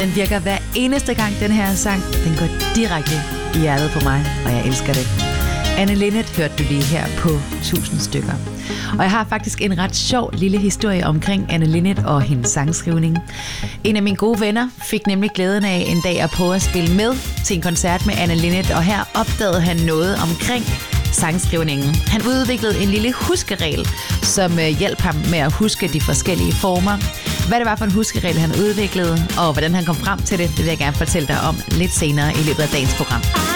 Den virker hver eneste gang, den her sang. Den går direkte i hjertet på mig, og jeg elsker det. Anne Linnet hørte du lige her på 1000 stykker. Og jeg har faktisk en ret sjov lille historie omkring Anne Linnet og hendes sangskrivning. En af mine gode venner fik nemlig glæden af en dag at prøve at spille med til en koncert med Anne Linnet, og her opdagede han noget omkring sangskrivningen. Han udviklede en lille huskeregel, som hjalp ham med at huske de forskellige former. Hvad det var for en huskeregel, han udviklede, og hvordan han kom frem til det, det vil jeg gerne fortælle dig om lidt senere i løbet af dagens program.